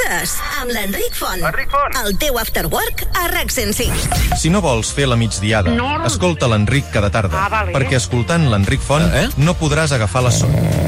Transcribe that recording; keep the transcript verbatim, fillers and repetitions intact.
hores, amb l'Enric Font. Enric Font. El teu after work a RAC cent cinc. Si no vols fer la migdiada, No. escolta l'Enric cada tarda, Ah, vale. perquè escoltant l'Enric Font Eh? no podràs agafar la son.